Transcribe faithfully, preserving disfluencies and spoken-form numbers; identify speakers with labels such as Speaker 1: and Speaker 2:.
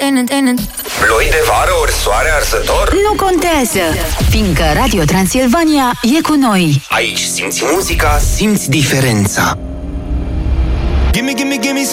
Speaker 1: Ploi de vară ori soare arsător?
Speaker 2: Nu contează, fiindcă Radio Transilvania e cu noi.
Speaker 1: Aici simți muzica, simți diferența.
Speaker 3: Gimme, gimme, gimme